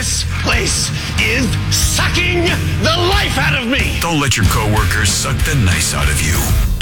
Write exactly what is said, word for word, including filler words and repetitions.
This place is sucking the life out of me. Don't let your coworkers suck the nice out of you.